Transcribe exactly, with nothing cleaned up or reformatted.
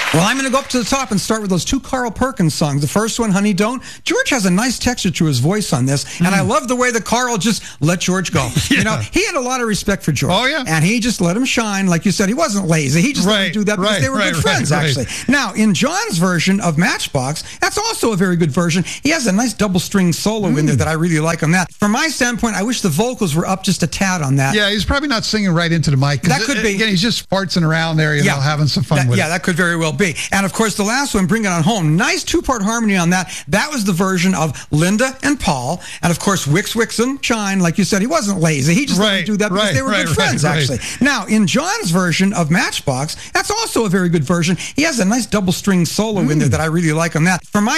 Well, I'm going to go up to the top and start with those two Carl Perkins songs. The first one, Honey Don't. George has a nice texture to his voice on this, and mm. I love the way that Carl just let George go. Yeah. You know, he had a lot of respect for George. Oh, yeah. And he just let him shine. Like you said, he wasn't lazy. He just right, let him do that because right, they were right, good friends, right, actually. right. Now, in John's version of Matchbox, that's also a very good version. He has a nice double string solo mm. in there that I really like on that. From my standpoint, I wish the vocals were up just a tad on that. Yeah, he's probably not singing right into the mic. That could be. Again, he's just fartsing around there, you yeah. know, having some fun that, with yeah, it. Yeah, that could very well be. And, of course, the last one, Bring It On Home. Nice two-part harmony on that. That was the version of Linda and Paul. And, of course, Wix Wixon, Shine, like you said, he wasn't lazy. He just right, let him do that because right, they were right, good friends, right, actually. right. Now, in John's version of Matchbox, that's also a very good version. He has a nice double string solo mm. in there that I really like on that. For my